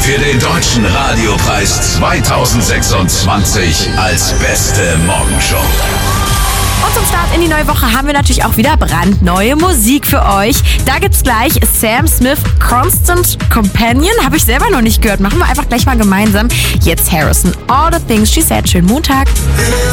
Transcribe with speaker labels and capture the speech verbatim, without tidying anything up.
Speaker 1: für den Deutschen Radiopreis zweitausendsechsundzwanzig als beste Morgenshow.
Speaker 2: Und zum Start in die neue Woche haben wir natürlich auch wieder brandneue Musik für euch. Da gibt's gleich Sam Smith, Constant Companion. Habe ich selber noch nicht gehört. Machen wir einfach gleich mal gemeinsam. Jetzt Harrison, All the Things She Said. Schönen Montag.